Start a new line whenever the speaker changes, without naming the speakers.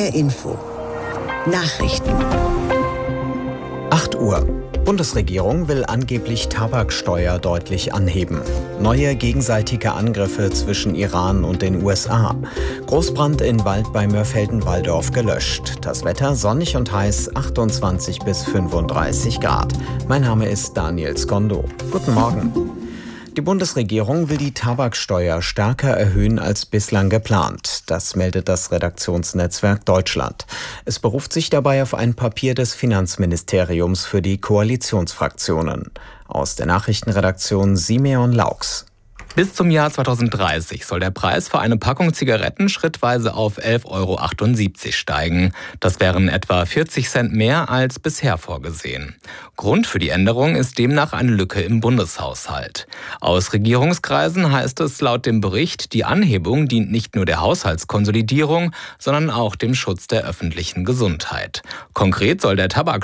NDR Info. Nachrichten.
8 Uhr. Bundesregierung will angeblich Tabaksteuer deutlich anheben. Neue gegenseitige Angriffe zwischen Iran und den USA. Großbrand in Wald bei Mörfelden-Walldorf gelöscht. Das Wetter sonnig und heiß, 28 bis 35 Grad. Mein Name ist Daniel Skondo. Guten Morgen. Die Bundesregierung will die Tabaksteuer stärker erhöhen als bislang geplant. Das meldet das Redaktionsnetzwerk Deutschland. Es beruft sich dabei auf ein Papier des Finanzministeriums für die Koalitionsfraktionen. Aus der Nachrichtenredaktion Simeon Laux.
Bis zum Jahr 2030 soll der Preis für eine Packung Zigaretten schrittweise auf 11,78 € steigen. Das wären etwa 40 Cent mehr als bisher vorgesehen. Grund für die Änderung ist demnach eine Lücke im Bundeshaushalt. Aus Regierungskreisen heißt es laut dem Bericht, die Anhebung dient nicht nur der Haushaltskonsolidierung, sondern auch dem Schutz der öffentlichen Gesundheit. Konkret soll der Tabak